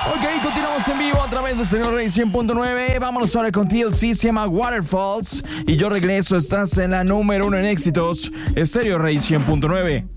Ok, continuamos en vivo a través de Stereo Rey 100.9. Vámonos ahora con TLC, se llama Waterfalls. Y yo regreso, estás en la número 1 en éxitos, Stereo Rey 100.9.